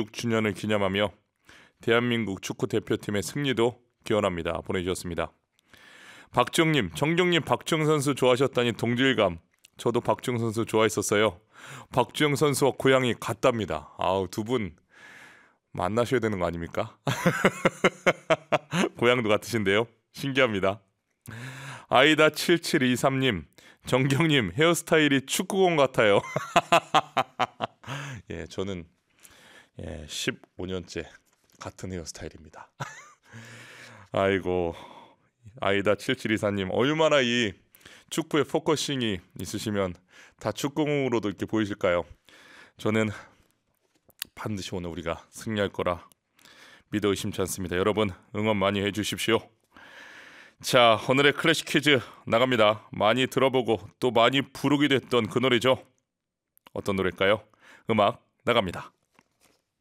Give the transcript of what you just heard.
26주년을 기념하며 대한민국 축구 대표팀의 승리도 기원합니다. 보내주셨습니다. 박정님, 정경님 박주영 선수 좋아하셨다니 동질감. 저도 박주영 선수 좋아했었어요. 박주영 선수와 고향이 같답니다. 아우, 두 분 만나셔야 되는 거 아닙니까? 고향도 같으신데요. 신기합니다. 아이다 7723님, 정경님 헤어스타일이 축구공 같아요. 예, 저는 15년째 같은 헤어스타일입니다. 아이고, 아이다 7724님, 얼마나 이 축구에 포커싱이 있으시면 다 축구공으로도 이렇게 보이실까요? 저는 반드시 오늘 우리가 승리할 거라 믿어 의심치 않습니다. 여러분 응원 많이 해주십시오. 자, 오늘의 클래식 퀴즈 나갑니다. 많이 들어보고 또 많이 부르기도 했던 그 노래죠. 어떤 노래일까요? 음악 나갑니다.